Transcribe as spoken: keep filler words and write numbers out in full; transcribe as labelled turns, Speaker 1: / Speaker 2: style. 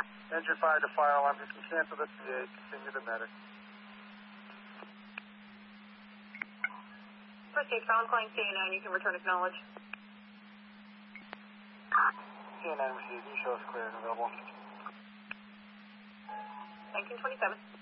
Speaker 1: Engine fire to fire alarm. You can cancel the C A. Continue the medic.
Speaker 2: First aid, Colin calling C A nine. You can return acknowledge.
Speaker 1: C A nine received. You show us clear and available.
Speaker 2: nineteen twenty-seven.